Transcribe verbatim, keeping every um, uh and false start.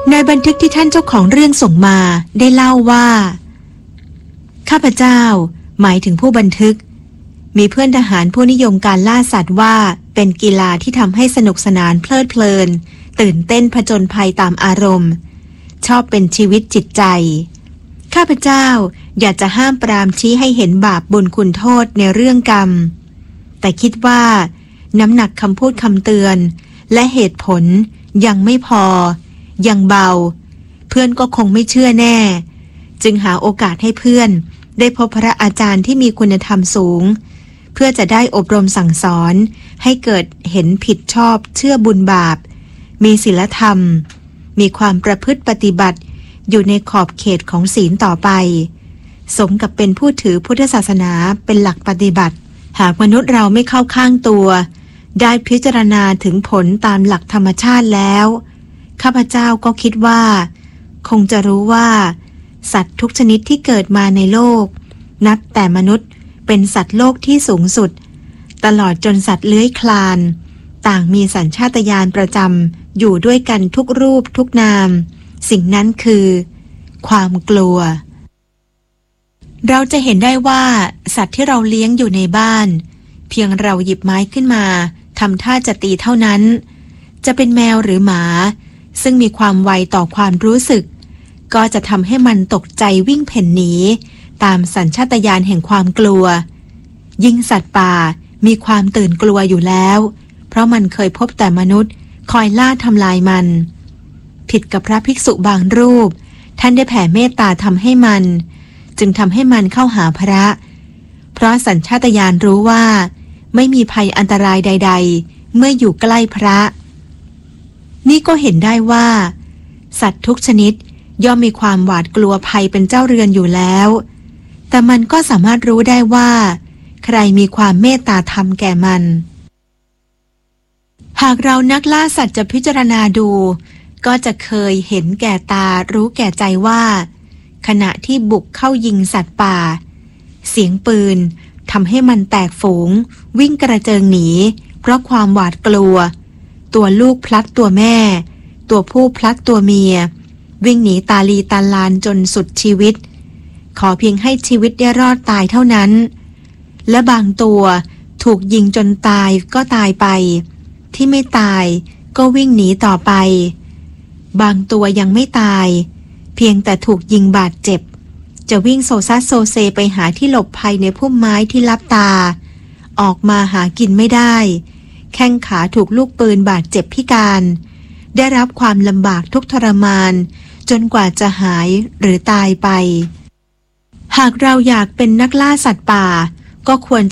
ในบันทึกที่ท่านเจ้าของเรื่องส่งมาได้เล่าว่าข้าพเจ้าหมายถึงผู้บันทึกมีเพื่อนทหารผู้นิยมการล่าสัตว์ว่าเป็นกีฬาที่ทำให้สนุกสนานเพลิดเพลินตื่นเต้นผจญภัยตามอารมณ์ชอบเป็นชีวิตจิตใจข้าพเจ้าอยากจะห้ามปรามชี้ให้เห็นบาปบุญคุณโทษในเรื่องกรรมแต่คิดว่าน้ำหนักคำพูดคำเตือนและเหตุผลยังไม่พอยังเบาเพื่อนก็คงไม่เชื่อแน่จึงหาโอกาสให้เพื่อนได้พบพระอาจารย์ที่มีคุณธรรมสูงเพื่อจะได้อบรมสั่งสอนให้เกิดเห็นผิดชอบเชื่อบุญบาปมีศีลธรรมมีความประพฤติปฏิบัติอยู่ในขอบเขตของศีลต่อไปสมกับเป็นผู้ถือพุทธศาสนาเป็นหลักปฏิบัติหากมนุษย์เราไม่เข้าข้างตัวได้พิจารณาถึงผลตามหลักธรรมชาติแล้วข้าพเจ้าก็คิดว่าคงจะรู้ว่าสัตว์ทุกชนิดที่เกิดมาในโลกนับแต่มนุษย์เป็นสัตว์โลกที่สูงสุดตลอดจนสัตว์เลื้อยคลานต่างมีสัญชาตญาณประจำอยู่ด้วยกันทุกรูปทุกนามสิ่งนั้นคือความกลัวเราจะเห็นได้ว่าสัตว์ที่เราเลี้ยงอยู่ในบ้านเพียงเราหยิบไม้ขึ้นมาทำท่าจะตีเท่านั้นจะเป็นแมวหรือหมาซึ่งมีความไวต่อความรู้สึกก็จะทำให้มันตกใจวิ่งเพ่นหนีตามสัญชาตญาณแห่งความกลัวยิ่งสัตว์ป่ามีความตื่นกลัวอยู่แล้วเพราะมันเคยพบแต่มนุษย์คอยล่าทำลายมันผิดกับพระภิกษุบางรูปท่านได้แผ่เมตตาทำให้มันจึงทำให้มันเข้าหาพระเพราะสัญชาตญาณรู้ว่าไม่มีภัยอันตรายใดๆเมื่ออยู่ใกล้พระนี่ก็เห็นได้ว่าสัตว์ทุกชนิดย่อมมีความหวาดกลัวภัยเป็นเจ้าเรือนอยู่แล้วแต่มันก็สามารถรู้ได้ว่าใครมีความเมตตาธรรมแก่มันหากเรานักล่าสัตว์จะพิจารณาดูก็จะเคยเห็นแก่ตารู้แก่ใจว่าขณะที่บุกเข้ายิงสัตว์ป่าเสียงปืนทำให้มันแตกฝูงวิ่งกระเจิงหนีเพราะความหวาดกลัวตัวลูกพลัดตัวแม่ตัวผู้พลัดตัวเมียวิ่งหนีตาลีตาลานจนสุดชีวิตขอเพียงให้ชีวิตได้รอดตายเท่านั้นและบางตัวถูกยิงจนตายก็ตายไปที่ไม่ตายก็วิ่งหนีต่อไปบางตัวยังไม่ตายเพียงแต่ถูกยิงบาดเจ็บจะวิ่งโซซัสโซเซไปหาที่หลบภัยในพุ่มไม้ที่ลับตาออกมาหากินไม่ได้แข้งขาถูกลูกปืนบาดเจ็บพิการได้รับความลำบากทุกทรมานจนกว่าจะหายหรือตายไปหากเราอยากเป็นนักล่าสัตว์ป่าก็ควร